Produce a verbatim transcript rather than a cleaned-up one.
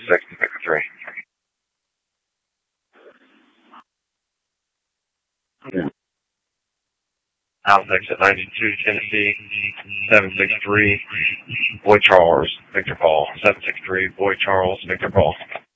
six, Victor three. Yeah. Alpha exit ninety-two, Tennessee, seven six three, Boy Charles, Victor Paul, seven six three, Boy Charles, Victor Paul.